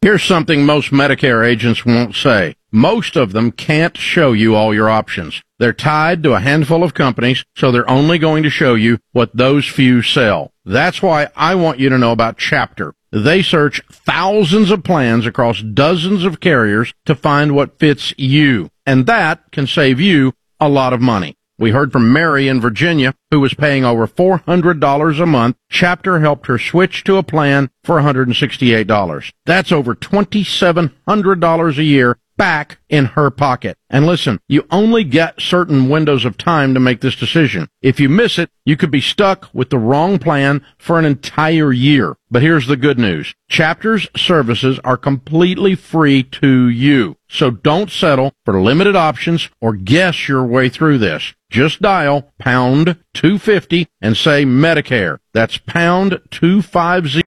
Here's something most Medicare agents won't say. Most of them can't show you all your options. They're tied to a handful of companies, so they're only going to show you what those few sell. That's why I want you to know about Chapter. They search thousands of plans across dozens of carriers to find what fits you, and that can save you a lot of money. We heard from Mary in Virginia, who was paying over $400 a month. Chapter helped her switch to a plan for $168. That's over $2,700 a year back in her pocket. And listen, you only get certain windows of time to make this decision. If you miss it, you could be stuck with the wrong plan for an entire year. But here's the good news. Chapter's services are completely free to you. So don't settle for limited options or guess your way through this. Just dial pound 250 and say Medicare. That's pound 250.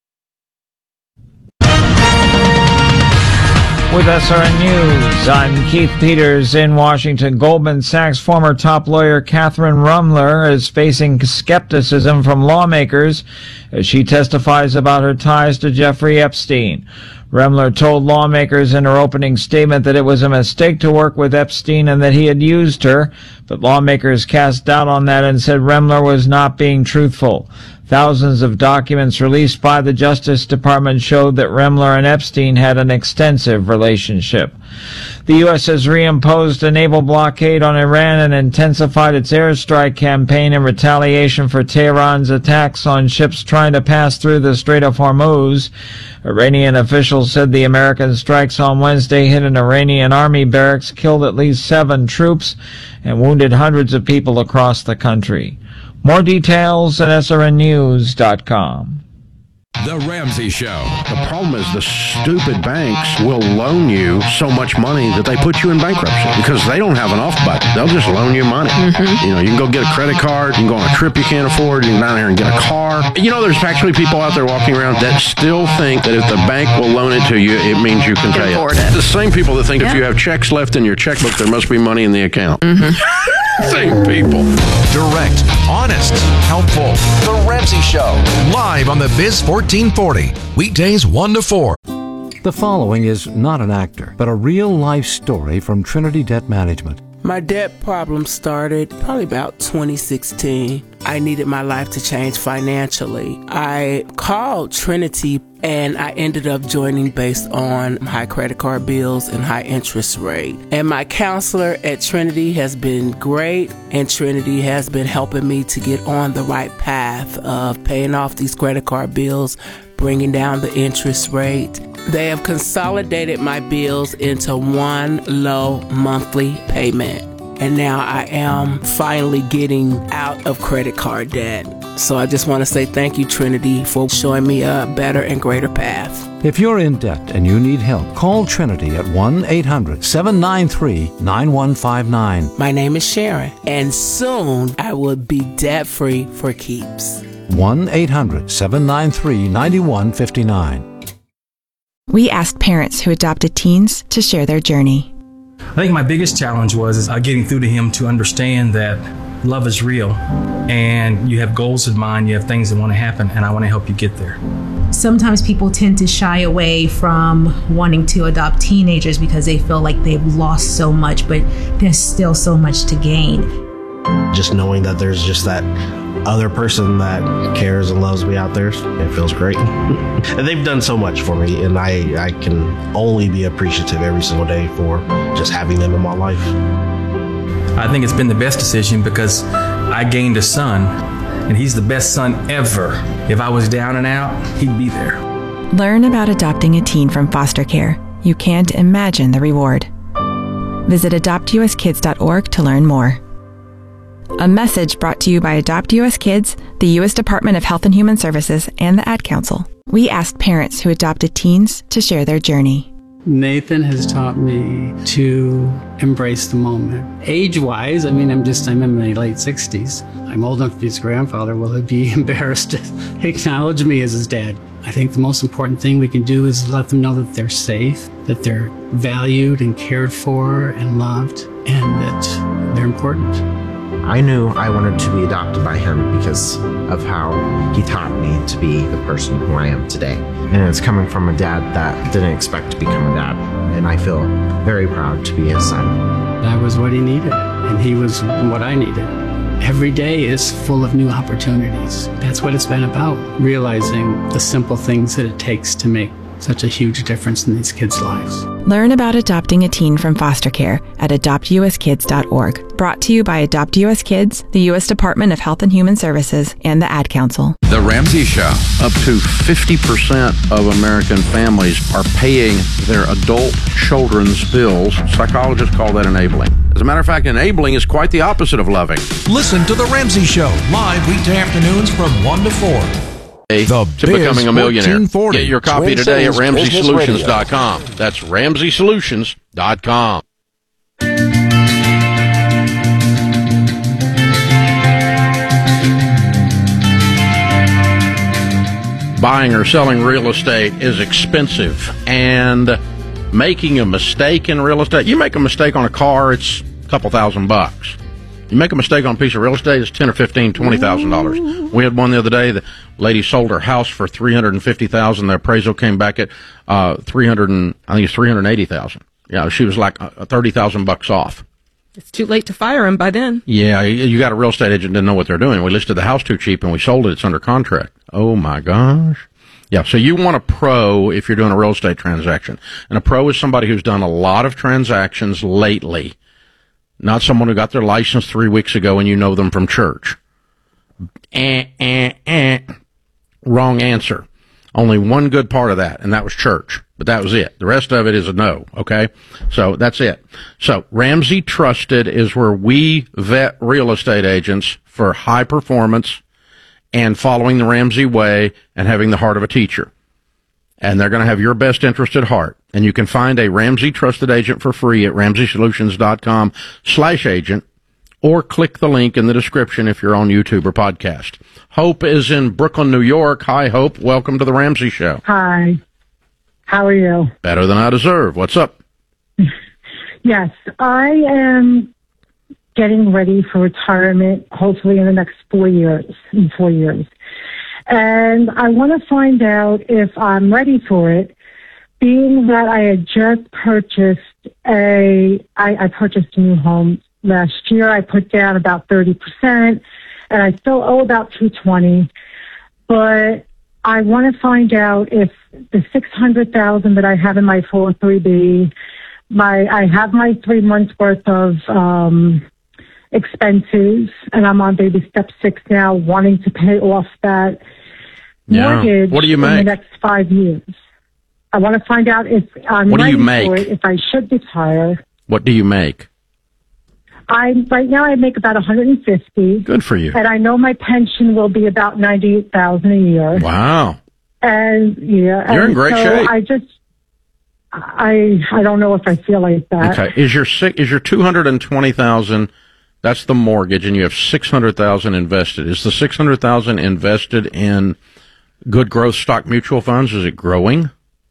With SRN News, I'm Keith Peters in Washington. Goldman Sachs former top lawyer Catherine Rumler is facing skepticism from lawmakers as she testifies about her ties to Jeffrey Epstein. Rumler told lawmakers in her opening statement that it was a mistake to work with Epstein and that he had used her, but lawmakers cast doubt on that and said Rumler was not being truthful. Thousands of documents released by the Justice Department showed that Rumler and Epstein had an extensive relationship. The U.S. has reimposed a naval blockade on Iran and intensified its airstrike campaign in retaliation for Tehran's attacks on ships trying to pass through the Strait of Hormuz. Iranian officials said the American strikes on Wednesday hit an Iranian army barracks, killed at least 7 troops, and wounded hundreds of people across the country. More details at srnnews.com. The Ramsey Show. The problem is the stupid banks will loan you so much money that they put you in bankruptcy because they don't have an off button. They'll just loan you money. Mm-hmm. You know, you can go get a credit card, you can go on a trip you can't afford, you can go down here and get a car. You know, there's actually people out there walking around that still think that if the bank will loan it to you, it means you can pay it. The same people that think if you have checks left in your checkbook, there must be money in the account. Mm-hmm. Same people. Direct, honest, helpful. The Ramsey Show. Live on the Biz 1440. Weekdays 1 to 4. The following is not an actor, but a real-life story from Trinity Debt Management. My debt problem started probably about 2016. I needed my life to change financially. I called Trinity and I ended up joining based on high credit card bills and high interest rate. And my counselor at Trinity has been great, and Trinity has been helping me to get on the right path of paying off these credit card bills, bringing down the interest rate. They have consolidated my bills into one low monthly payment. And now I am finally getting out of credit card debt. So I just want to say thank you, Trinity, for showing me a better and greater path. If you're in debt and you need help, call Trinity at 1-800-793-9159. My name is Sharon, and soon I will be debt-free for keeps. 1-800-793-9159. We asked parents who adopted teens to share their journey. I think my biggest challenge was getting through to him to understand that love is real and you have goals in mind, you have things that want to happen, and I want to help you get there. Sometimes people tend to shy away from wanting to adopt teenagers because they feel like they've lost so much, but there's still so much to gain. Just knowing that there's just that other person that cares and loves me out there, it feels great. And they've done so much for me, and I can only be appreciative every single day for just having them in my life. I think it's been the best decision because I gained a son, and he's the best son ever. If I was down and out, he'd be there. Learn about adopting a teen from foster care. You can't imagine the reward. Visit adoptuskids.org to learn more. A message brought to you by Adopt US Kids, the U.S. Department of Health and Human Services, and the Ad Council. We asked parents who adopted teens to share their journey. Nathan has taught me to embrace the moment. Age-wise, I'm in my late 60s. I'm old enough to be his grandfather. Will he be embarrassed to acknowledge me as his dad? I think the most important thing we can do is let them know that they're safe, that they're valued and cared for and loved, and that they're important. I knew I wanted to be adopted by him because of how he taught me to be the person who I am today. And it's coming from a dad that didn't expect to become a dad. And I feel very proud to be his son. That was what he needed, and he was what I needed. Every day is full of new opportunities. That's what it's been about, realizing the simple things that it takes to make such a huge difference in these kids' lives. Learn about adopting a teen from foster care at adoptuskids.org. Brought to you by Adopt US Kids, the U.S. Department of Health and Human Services, and the Ad Council. The Ramsey Show. Up to 50% of American families are paying their adult children's bills. Psychologists call that enabling. As a matter of fact, enabling is quite the opposite of loving. Listen to The Ramsey Show, live weekday afternoons from 1 to 4. To becoming a millionaire. Get your copy today at RamseySolutions.com. That's RamseySolutions.com. Buying or selling real estate is expensive, and making a mistake in real estate, you make a mistake on a car, it's a couple $1,000. You make a mistake on a piece of real estate, it's $10,000 or $15,000, $20,000. We had one the other day. The lady sold her house for $350,000. The appraisal came back at $380,000. Yeah, she was like $30,000 off. It's too late to fire him by then. Yeah, you got a real estate agent didn't know what they're doing. We listed the house too cheap and we sold it. It's under contract. Oh my gosh. Yeah, so you want a pro if you're doing a real estate transaction. And a pro is somebody who's done a lot of transactions lately. Not someone who got their license 3 weeks ago and you know them from church. Wrong answer. Only one good part of that, and that was church. But that was it. The rest of it is a no, okay? So that's it. So Ramsey Trusted is where we vet real estate agents for high performance and following the Ramsey way and having the heart of a teacher. And they're going to have your best interest at heart. And you can find a Ramsey Trusted agent for free at RamseySolutions.com/agent, or click the link in the description if you're on YouTube or podcast. Hope is in Brooklyn, New York. Hi, Hope. Welcome to the Ramsey Show. Hi. How are you? Better than I deserve. What's up? Yes, I am getting ready for retirement, hopefully in the next 4 years. And I want to find out if I'm ready for it, being that I had just purchased I purchased a new home last year. I put down about 30%, and I still owe about $220. But I want to find out if the $600,000 that I have in my 403B, I have my 3 months worth of expenses, and I'm on baby step 6 now, wanting to pay off that mortgage What do you make? in the next 5 years. I want to find out if I'm ready for it, if I should retire. What do you make? Right now I make about $150. Good for you. And I know my pension will be about $98,000 a year. Wow. And you're in great shape. I don't know if I feel like that. Okay. Is your $220,000? That's the mortgage, and you have $600,000 invested. Is the $600,000 invested in good growth stock mutual funds? Is it growing?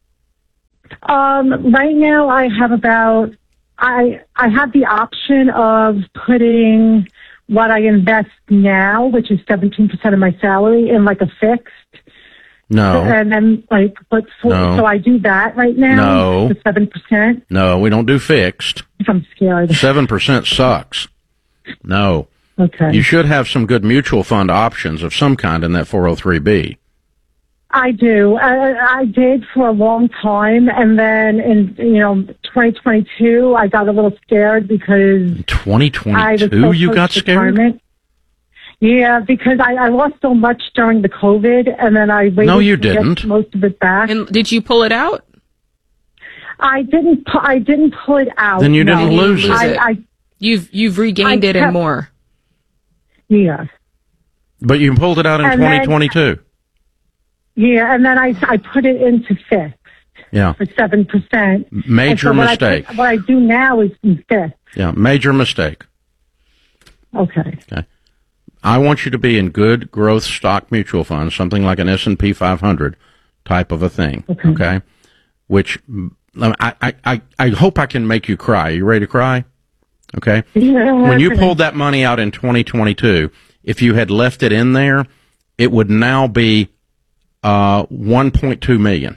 Right now I have I have the option of putting what I invest now, which is 17% of my salary, in like a fixed. No. And then so I do that right now. No. The 7%. No, we don't do fixed. I'm scared. 7% sucks. No. Okay. You should have some good mutual fund options of some kind in that 403B. I do. I did for a long time, and then in 2022, I got a little scared because 2022 you got scared. Yeah, because I lost so much during the COVID, and then I waited to get most of it back. And did you pull it out? I didn't pull it out. Then you didn't lose it. You've regained it and more. Yeah. But you pulled it out in 2022. Yeah, and then I put it into fixed. Yeah. For 7%. Major mistake. What I do now is in fixed. Yeah, major mistake. Okay. I want you to be in good growth stock mutual funds, something like an S&P 500 type of a thing. Okay. Which I hope I can make you cry. Are you ready to cry? Okay? Yeah, when you pulled that money out in 2022, if you had left it in there, it would now be $1.2 million.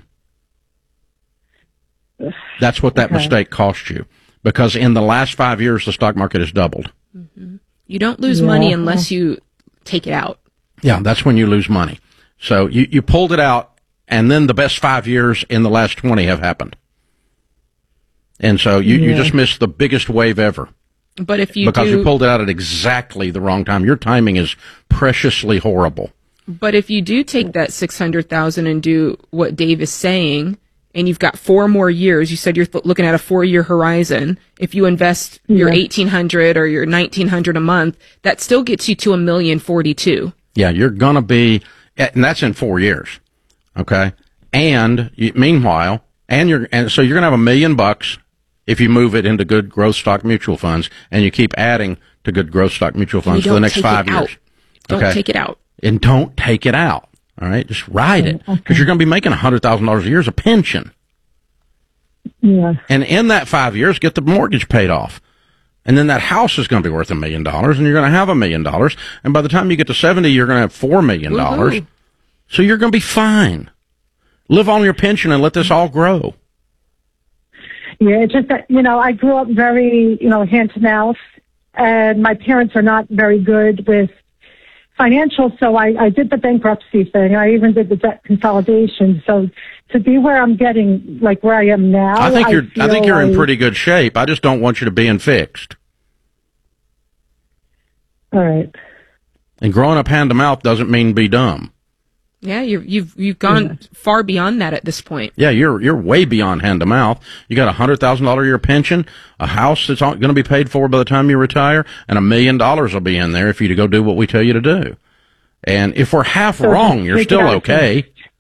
That's what that mistake cost you. Because in the last 5 years, the stock market has doubled. Mm-hmm. You don't lose money unless you take it out. Yeah, that's when you lose money. So you pulled it out, and then the best 5 years in the last 20 have happened. And so you just missed the biggest wave ever. But if you Because you pulled it out at exactly the wrong time. Your timing is preciously horrible. But if you do take that $600,000 and do what Dave is saying, and you've got 4 more years, you said you're looking at a 4-year horizon. If you invest your $1,800 or your $1,900 a month, that still gets you to $1,042,000. Yeah, you're gonna be, and that's in 4 years. Okay, and meanwhile, so you're gonna have $1 million if you move it into good growth stock mutual funds, and you keep adding to good growth stock mutual funds for the next 5 years. Don't take it out. And don't take it out. All right, just ride it, because you're going to be making $100,000 a year as a pension. Yeah. And in that 5 years, get the mortgage paid off. And then that house is going to be worth $1 million, and you're going to have $1 million. And by the time you get to 70, you're going to have $4 million. Woo-hoo. So you're going to be fine. Live on your pension and let this all grow. Yeah, it's just that, I grew up very, hand to mouth, and my parents are not very good with financial, so I did the bankruptcy thing. I even did the debt consolidation. So to be where I'm getting, like where I am now, I think you're in pretty good shape. I just don't want you to be in fixed. All right. And growing up hand to mouth doesn't mean be dumb. Yeah, you've gone far beyond that at this point. Yeah, you're way beyond hand to mouth. You got $100,000 a year pension, a house that's going to be paid for by the time you retire, and $1 million will be in there if you to go do what we tell you to do. And if we're half wrong, you're still okay.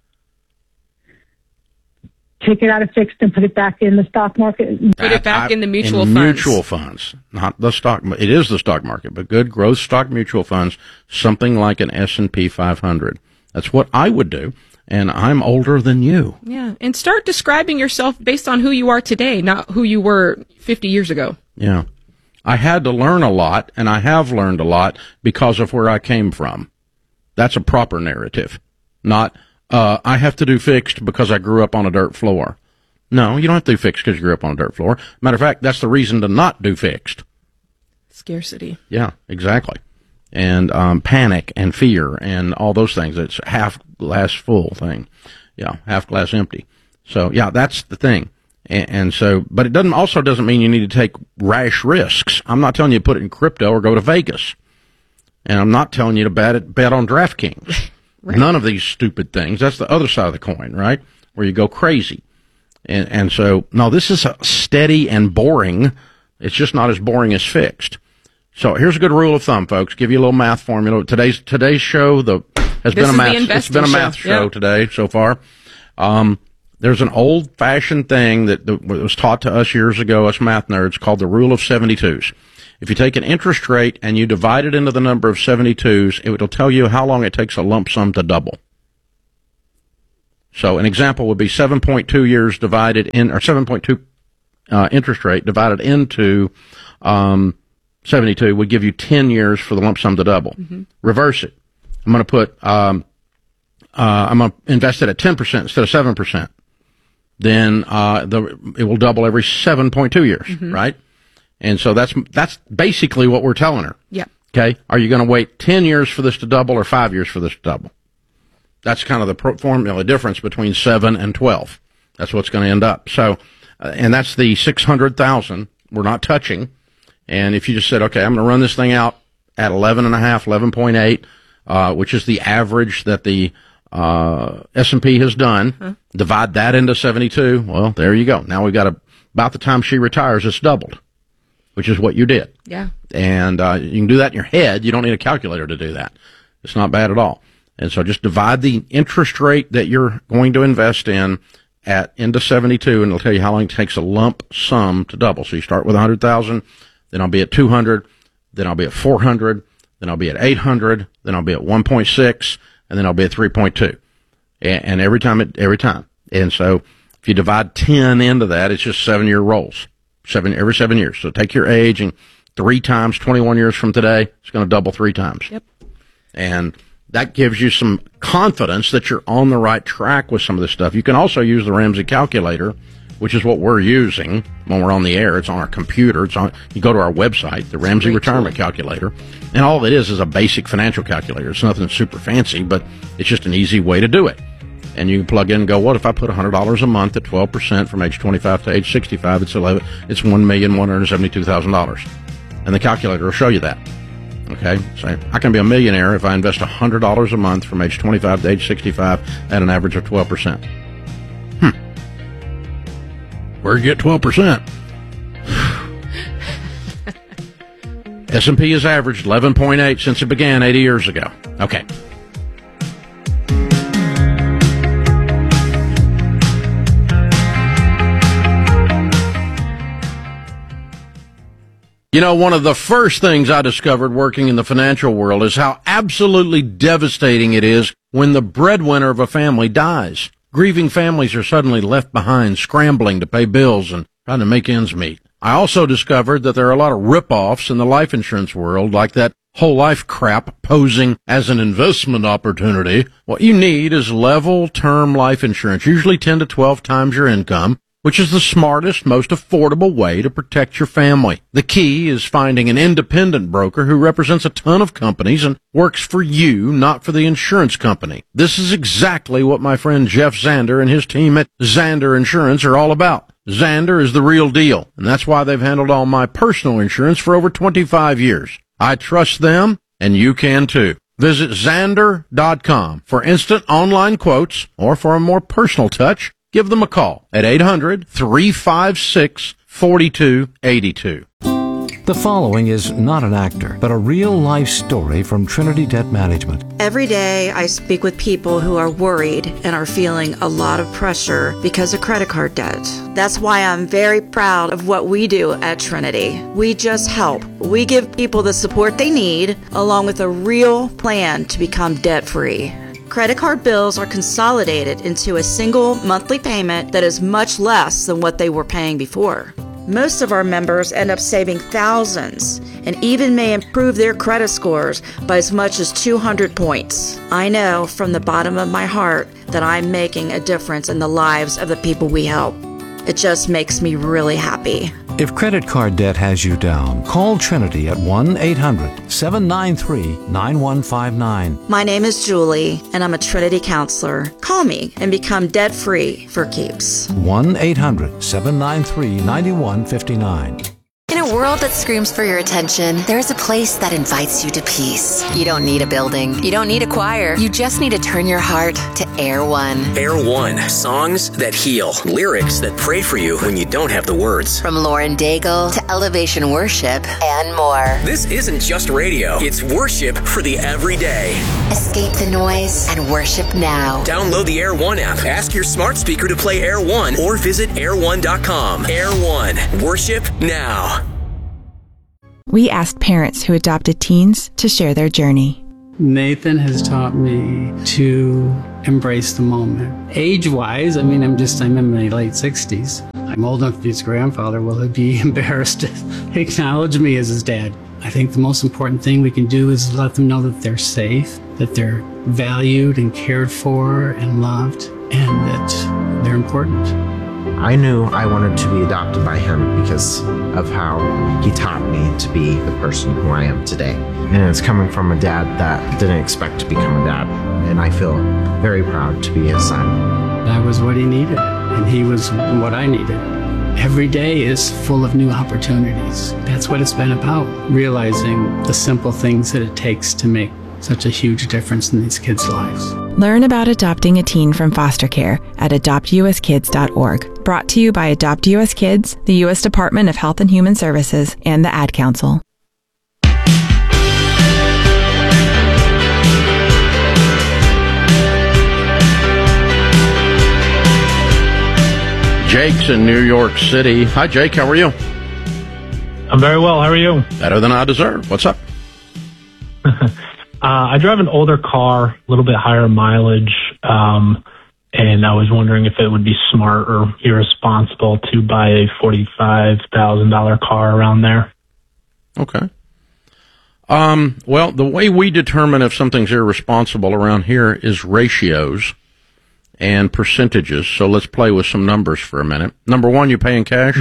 Take it out of fixed and put it back in the stock market. Put it back in the mutual funds. Mutual funds, not the stock. It is the stock market, but good growth stock mutual funds, something like an S&P 500. That's what I would do, and I'm older than you. Yeah, and start describing yourself based on who you are today, not who you were 50 years ago. Yeah. I had to learn a lot, and I have learned a lot because of where I came from. That's a proper narrative, not I have to do fixed because I grew up on a dirt floor. No, you don't have to do fixed because you grew up on a dirt floor. Matter of fact, that's the reason to not do fixed. Scarcity. Yeah, exactly. And panic and fear and all those things. It's half glass full thing. Yeah, half glass empty. So, yeah, that's the thing. And so, but it doesn't mean you need to take rash risks. I'm not telling you to put it in crypto or go to Vegas. And I'm not telling you to bet on DraftKings. Right. None of these stupid things. That's the other side of the coin, right? Where you go crazy. And so, no, this is steady and boring. It's just not as boring as fixed. So here's a good rule of thumb, folks. Give you a little math formula. Today's show it's been a math show today so far. There's an old-fashioned thing that was taught to us years ago, us math nerds, called the rule of 72s. If you take an interest rate and you divide it into the number of 72s, it will tell you how long it takes a lump sum to double. So an example would be 7.2 years divided in, or 7.2 interest rate divided into 72 would give you 10 years for the lump sum to double. Mm-hmm. Reverse it. I'm going to put, I'm going to invest it at 10% instead of 7%. Then, it will double every 7.2 years, right? And so that's basically what we're telling her. Yeah. Okay. Are you going to wait 10 years for this to double or 5 years for this to double? That's kind of the formula difference between 7 and 12. That's what's going to end up. So, and that's the 600,000 we're not touching. And if you just said, okay, I'm going to run this thing out at 11.8, which is the average that the S&P has done, divide that into 72, well, there you go. Now we've got about the time she retires, it's doubled, which is what you did. Yeah. And you can do that in your head. You don't need a calculator to do that. It's not bad at all. And so just divide the interest rate that you're going to invest in into 72, and it'll tell you how long it takes a lump sum to double. So you start with 100,000. Then I'll be at 200, then I'll be at 400, then I'll be at 800, then I'll be at 1.6, and then I'll be at 3.2. And every time. And so if you divide 10 into that, it's just 7-year rolls, every 7 years. So take your age and 3 times 21 years from today, it's going to double 3 times. Yep. And that gives you some confidence that you're on the right track with some of this stuff. You can also use the Ramsey calculator, which is what we're using when we're on the air. It's on our computer. You go to our website, the Ramsey Retirement Calculator, and all it is a basic financial calculator. It's nothing super fancy, but it's just an easy way to do it. And you can plug in and go, what if I put $100 a month at 12% from age 25 to age 65? It's $1,172,000. And the calculator will show you that. Okay, so I can be a millionaire if I invest $100 a month from age 25 to age 65 at an average of 12%. Where'd you get 12%? S&P has averaged 11.8 since it began 80 years ago. Okay. You know, one of the first things I discovered working in the financial world is how absolutely devastating it is when the breadwinner of a family dies. Grieving families are suddenly left behind, scrambling to pay bills and trying to make ends meet. I also discovered that there are a lot of rip-offs in the life insurance world, like that whole life crap posing as an investment opportunity. What you need is level term life insurance, usually 10 to 12 times your income, which is the smartest, most affordable way to protect your family. The key is finding an independent broker who represents a ton of companies and works for you, not for the insurance company. This is exactly what my friend Jeff Zander and his team at Zander Insurance are all about. Zander is the real deal, and that's why they've handled all my personal insurance for over 25 years. I trust them, and you can too. Visit Zander.com for instant online quotes, or for a more personal touch, give them a call at 800-356-4282. The following is not an actor, but a real-life story from Trinity Debt Management. Every day I speak with people who are worried and are feeling a lot of pressure because of credit card debt. That's why I'm very proud of what we do at Trinity. We just help. We give people the support they need, along with a real plan to become debt-free. Credit card bills are consolidated into a single monthly payment that is much less than what they were paying before. Most of our members end up saving thousands and even may improve their credit scores by as much as 200 points. I know from the bottom of my heart that I'm making a difference in the lives of the people we help. It just makes me really happy. If credit card debt has you down, call Trinity at 1-800-793-9159. My name is Julie, and I'm a Trinity counselor. Call me and become debt-free for keeps. 1-800-793-9159. In a world that screams for your attention, there's a place that invites you to peace. You don't need a building. You don't need a choir. You just need to turn your heart to Air One. Air One. Songs that heal. Lyrics that pray for you when you don't have the words. From Lauren Daigle to Elevation Worship and more. This isn't just radio. It's worship for the everyday. Escape the noise and worship now. Download the Air One app. Ask your smart speaker to play Air One or visit air1.com. Air One. Worship now. We asked parents who adopted teens to share their journey. Nathan has taught me to embrace the moment. Age-wise, I'm in my late 60s. I'm old enough to be his grandfather. Will he be embarrassed to acknowledge me as his dad? I think the most important thing we can do is let them know that they're safe, that they're valued and cared for and loved, and that they're important. I knew I wanted to be adopted by him because of how he taught me to be the person who I am today. And it's coming from a dad that didn't expect to become a dad. And I feel very proud to be his son. I was what he needed, and he was what I needed. Every day is full of new opportunities. That's what it's been about, realizing the simple things that it takes to make such a huge difference in these kids' lives. Learn about adopting a teen from foster care at adoptuskids.org. Brought to you by Adopt US Kids, the U.S. Department of Health and Human Services, and the Ad Council. Jake's in New York City. Hi, Jake. How are you? I'm very well. How are you? Better than I deserve. What's up? I drive an older car, a little bit higher mileage, and I was wondering if it would be smart or irresponsible to buy a $45,000 car around there. Okay. Well, the way we determine if something's irresponsible around here is ratios and percentages. So let's play with some numbers for a minute. Number one, you pay in cash?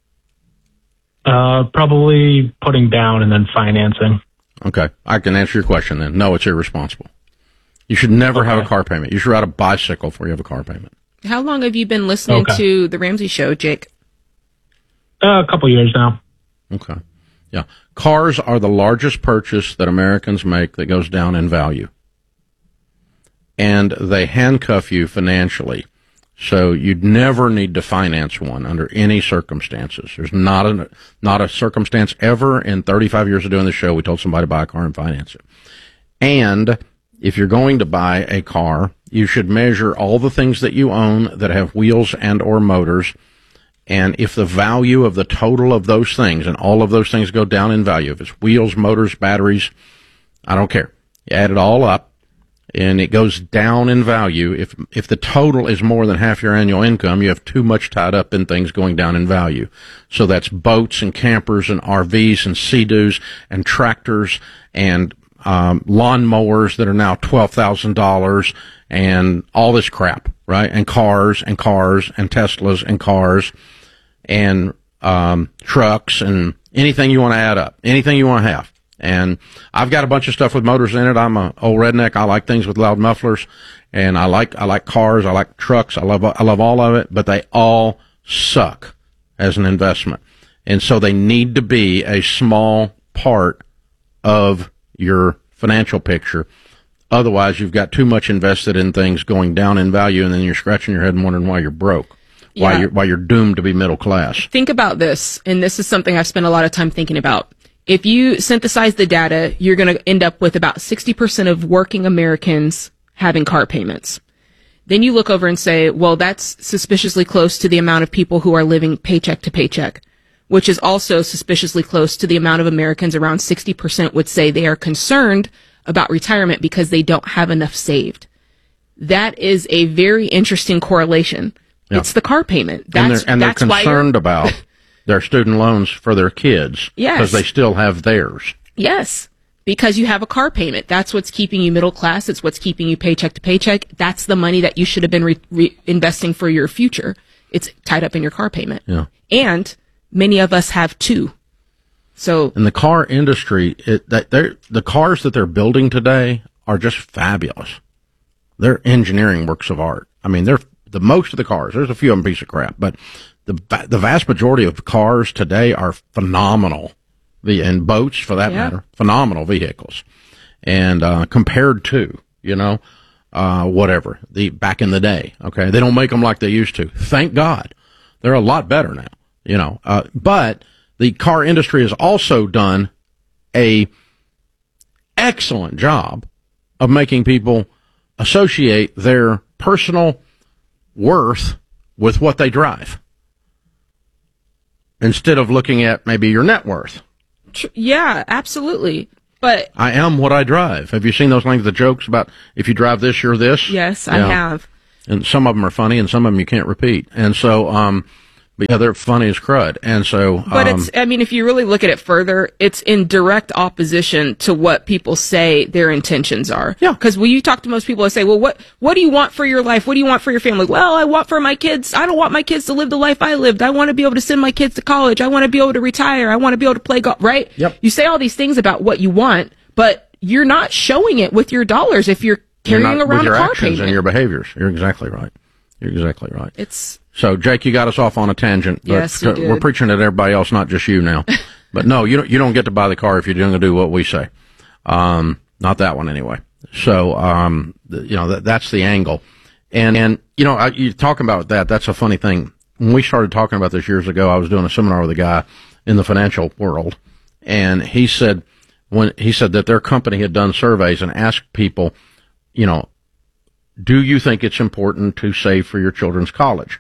Probably putting down and then financing. Okay. I can answer your question then. No, it's irresponsible. You should never have a car payment. You should ride a bicycle before you have a car payment. How long have you been listening to The Ramsey Show, Jake? A couple years now. Okay. Yeah. Cars are the largest purchase that Americans make that goes down in value. And they handcuff you financially. So you'd never need to finance one under any circumstances. There's not a circumstance ever in 35 years of doing the show we told somebody to buy a car and finance it. And if you're going to buy a car, you should measure all the things that you own that have wheels and or motors. And if the value of the total of those things, and all of those things go down in value, if it's wheels, motors, batteries, I don't care. You add it all up, and it goes down in value. If the total is more than half your annual income, you have too much tied up in things going down in value. So that's boats and campers and RVs and Sea-Doos and tractors and lawn mowers that are now $12,000 and all this crap, right? And cars and Teslas and cars and trucks and anything you want to add up, anything you want to have. And I've got a bunch of stuff with motors in it. I'm an old redneck. I like things with loud mufflers, and I like cars. I like trucks. I love all of it, but they all suck as an investment. And so they need to be a small part of your financial picture. Otherwise, you've got too much invested in things going down in value, and then you're scratching your head and wondering why you're broke, why you're doomed to be middle class. Think about this, and this is something I've spent a lot of time thinking about. If you synthesize the data, you're going to end up with about 60% of working Americans having car payments. Then you look over and say, well, that's suspiciously close to the amount of people who are living paycheck to paycheck, which is also suspiciously close to the amount of Americans. Around 60% would say they are concerned about retirement because they don't have enough saved. That is a very interesting correlation. Yeah. It's the car payment. That's they're concerned about their student loans for their kids. Yes. Because they still have theirs. Yes. Because you have a car payment. That's what's keeping you middle class. It's what's keeping you paycheck to paycheck. That's the money that you should have been investing for your future. It's tied up in your car payment. Yeah. And many of us have two. So in the car industry, the cars that they're building today are just fabulous. They're engineering works of art. I mean, most of the cars, there's a few of them piece of crap, but the vast majority of cars today are phenomenal. And boats, for that matter, phenomenal vehicles. And compared to, back in the day, okay? They don't make them like they used to. Thank God. They're a lot better now, But the car industry has also done a excellent job of making people associate their personal worth with what they drive, instead of looking at maybe your net worth. Yeah, absolutely. But I am what I drive. Have you seen those lengths of jokes about if you drive this, you're this? Yes, I have. And some of them are funny, and some of them you can't repeat. And so, but yeah, they're funny as crud. And so, but if you really look at it further, it's in direct opposition to what people say their intentions are. Yeah. Because when you talk to most people, they say, well, what do you want for your life? What do you want for your family? Well, I want for my kids. I don't want my kids to live the life I lived. I want to be able to send my kids to college. I want to be able to retire. I want to be able to play golf, right? Yep. You say all these things about what you want, but you're not showing it with your dollars if you're carrying around a car actions payment. And your behaviors. You're exactly right. So, Jake, you got us off on a tangent. But yes, you did. We're preaching at everybody else, not just you now. But no, you don't get to buy the car if you're going to do what we say. Not that one anyway. So, that's the angle. And you talking about that. That's a funny thing. When we started talking about this years ago, I was doing a seminar with a guy in the financial world, and he said that their company had done surveys and asked people, do you think it's important to save for your children's college?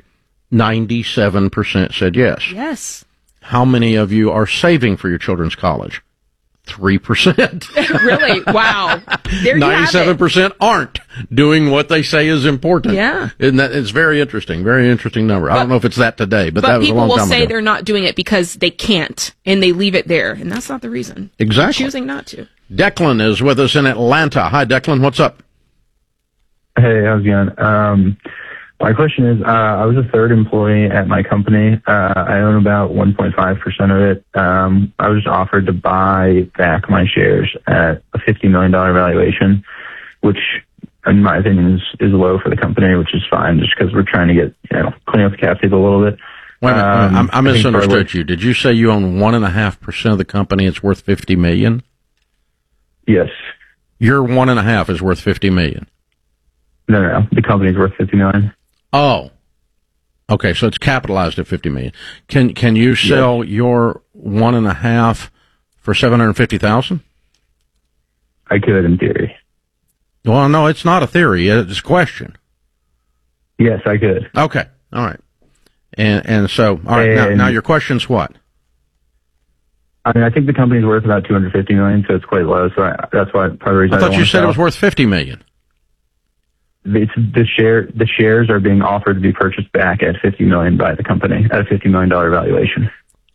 97% said yes. Yes. How many of you are saving for your children's college? 3%. Really? Wow. There you have it. 97% aren't doing what they say is important. Yeah. Isn't that, it's very interesting number. I don't know if it's that today, but that was a long time ago. People will say they're not doing it because they can't, and they leave it there, and that's not the reason. Exactly. They're choosing not to. Declan is with us in Atlanta. Hi, Declan. What's up? Hey, how's it going? My question is, I was a third employee at my company. I own about 1.5% of it. I was offered to buy back my shares at a $50 million valuation, which in my opinion is low for the company, which is fine just because we're trying to get, clean up the cap table a little bit. Wait a minute, I misunderstood you. Did you say you own 1.5% of the company? It's worth $50 million? Yes. Your 1.5 is worth $50 million. No. The company's worth $50 million. Oh, okay. So it's capitalized at $50 million. Can you sell your 1.5 for $750,000? I could, in theory. Well, no, it's not a theory. It's a question. Yes, I could. Okay. All right. And so, all right. Now your question's what? I mean, I think the company's worth about $250 million, so it's quite low. So that's why part of the reason I thought you said it was worth $50 million. The shares are being offered to be purchased back at $50 million by the company at a $50 million valuation.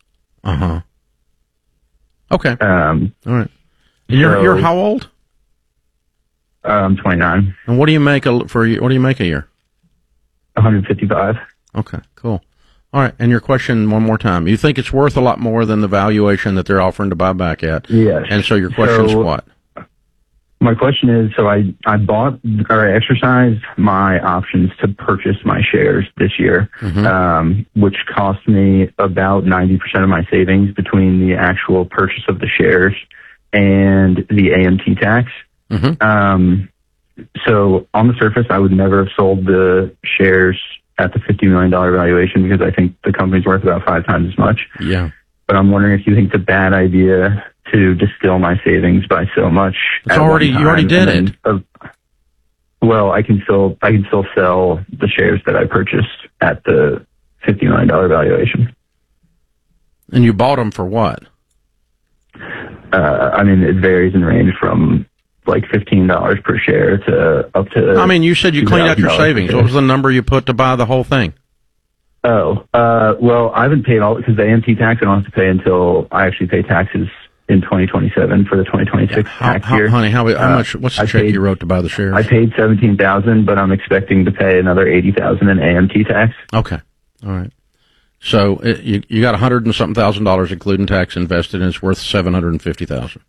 Okay. All right. You're how old? I'm 29. And what do you make what do you make a year? $155. Okay, cool. All right. And your question one more time. You think it's worth a lot more than the valuation that they're offering to buy back at? Yes. And so your question's what? My question is, so I exercised my options to purchase my shares this year, which cost me about 90% of my savings between the actual purchase of the shares and the AMT tax. So on the surface, I would never have sold the shares at the $50 million valuation because I think the company's worth about 5 times as much. Yeah. But I'm wondering if you think it's a bad idea to distill my savings by so much. You already did it. Well, I can still sell the shares that I purchased at the $50 million valuation. And you bought them for what? I mean, it varies in range from like $15 per share to up to. I mean, you said you cleaned out your savings. What was the number you put to buy the whole thing? Well, I haven't paid all because the AMT tax I don't have to pay until I actually pay taxes in 2027 for the 2026 tax year. Honey, how much? What's the check you wrote to buy the shares? I paid $17,000, but I'm expecting to pay another $80,000 in AMT tax. Okay, all right. So you got $100 and something thousand, including tax, invested, and it's worth $750,000.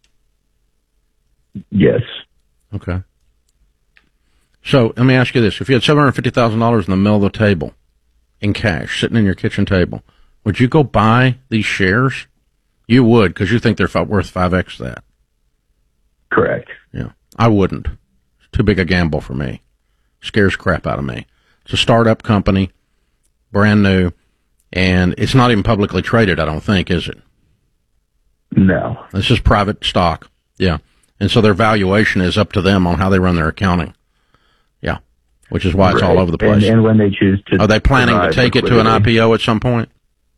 Yes. Okay. So let me ask you this: if you had $750,000 in the middle of the table, in cash, sitting in your kitchen table, would you go buy these shares? You would, because you think they're worth 5x that. Correct. Yeah. I wouldn't. It's too big a gamble for me. Scares crap out of me. It's a startup company, brand new, and it's not even publicly traded, I don't think, is it? No. This is private stock. Yeah. And so their valuation is up to them on how they run their accounting. Yeah. Which is why it's all over the place. And when they choose to... Are they planning to take it to an IPO at some point?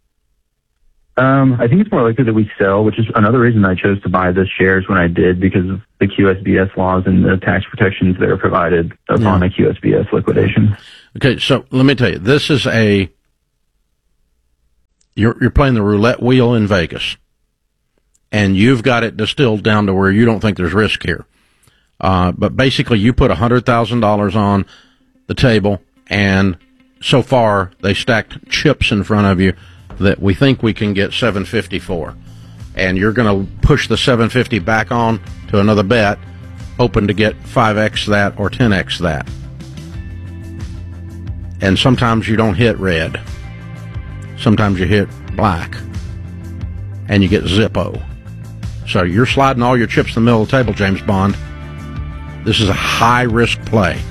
I think it's more likely that we sell, which is another reason I chose to buy the shares when I did, because of the QSBS laws and the tax protections that are provided upon a QSBS liquidation. Okay, so let me tell you, this is you're playing the roulette wheel in Vegas, and you've got it distilled down to where you don't think there's risk here. But basically, you put $100,000 on the table, and so far they stacked chips in front of you that we think we can get $750 for, and you're going to push the $750 back on to another bet, hoping to get 5x that or 10x that. And sometimes you don't hit red, sometimes you hit black, and you get Zippo. So you're sliding all your chips in the middle of the table, James Bond. This is a high risk play.